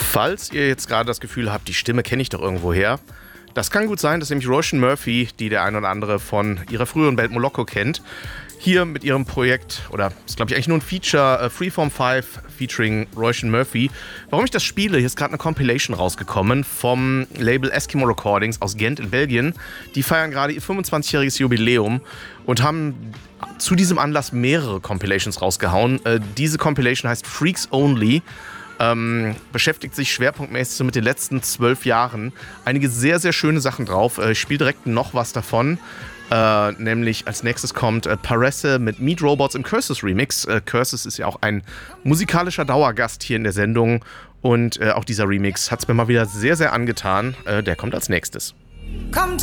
Falls ihr jetzt gerade das Gefühl habt, die Stimme kenne ich doch irgendwo her, das kann gut sein, dass nämlich Róisín Murphy, die der ein oder andere von ihrer früheren Band Moloko kennt, hier mit ihrem Projekt, oder ist glaube ich eigentlich nur ein Feature, Freeform 5 featuring Róisín Murphy. Warum ich das spiele, hier ist gerade eine Compilation rausgekommen vom Label Eskimo Recordings aus Gent in Belgien. Die feiern gerade ihr 25-jähriges Jubiläum und haben zu diesem Anlass mehrere Compilations rausgehauen. Diese Compilation heißt Freaks Only. Beschäftigt sich schwerpunktmäßig so mit den letzten 12 Jahren. Einige sehr, sehr schöne Sachen drauf. Ich spiele direkt noch was davon. Nämlich als nächstes kommt Paresse mit Meat Robots im Curses Remix. Curses ist ja auch ein musikalischer Dauergast hier in der Sendung. Und auch dieser Remix hat es mir mal wieder sehr, sehr angetan. Der kommt als nächstes.